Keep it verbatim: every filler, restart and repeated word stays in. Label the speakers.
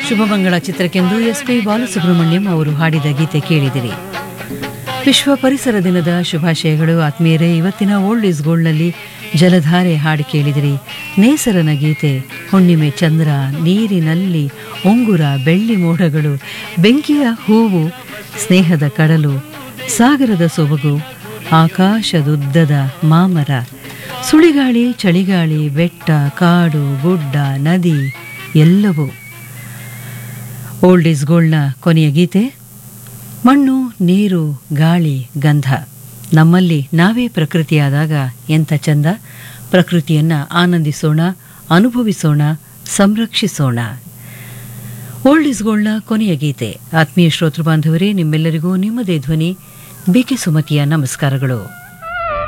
Speaker 1: Shubhamangala ಚಿತ್ರಕ್ಕೆಂದು S P Balasubrahmanyam ಅವರು ಹಾಡಿದ ಗೀತೆ ಕೇಳಿದಿರಿ. ವಿಶ್ವ ಪರಿಸರ ದಿನದ ಶುಭಾಶಯಗಳು ಆತ್ಮೀಯರೇ. ಇವತ್ತಿನ ಓಲ್ಡ್ ಈಸ್ ಗೋಲ್ಡ್ನಲ್ಲಿ ಜಲಧಾರೆ ಹಾಡು ಕೇಳಿದಿರಿ. ನೇಸರನ ಗೀತೆ, ಹುಣ್ಣಿಮೆ ಚಂದ್ರ, ನೀರಿನಲ್ಲಿ ಉಂಗುರ, ಬೆಳ್ಳಿ ಮೋಡಗಳು, ಬೆಂಕಿಯ ಹೂವು, ಸ್ನೇಹದ ಕಡಲು, ಸಾಗರದ ಸೊಬಗು, ಆಕಾಶದುದ್ದದ ಮಾಮರ, ಸುಳಿಗಾಳಿ, ಚಳಿಗಾಳಿ, ಬೆಟ್ಟ, ಕಾಡು, ಗುಡ್ಡ, ನದಿ ಎಲ್ಲವೂ. ಓಲ್ಡ್ ಈಸ್ ಗೋಲ್ಡ್ನ ಕೊನೆಯ ಗೀತೆ, ಮಣ್ಣು, ನೀರು, ಗಾಳಿ, ಗಂಧ. ನಮ್ಮಲ್ಲಿ ನಾವೇ ಪ್ರಕೃತಿಯಾದಾಗ ಎಂಥ ಚಂದ. ಪ್ರಕೃತಿಯನ್ನು ಆನಂದಿಸೋಣ, ಅನುಭವಿಸೋಣ, ಸಂರಕ್ಷಿಸೋಣ. ಓಲ್ಡ್ ಈಸ್ ಗೋಲ್ಡ್ನ ಕೊನೆಯ ಗೀತೆ. ಆತ್ಮೀಯ ಶ್ರೋತೃ ಬಾಂಧವರೇ, ನಿಮ್ಮೆಲ್ಲರಿಗೂ ನಿಮ್ಮದೇ ಧ್ವನಿ ಬಿ ಕೆ ಸುಮತಿಯ ನಮಸ್ಕಾರಗಳು.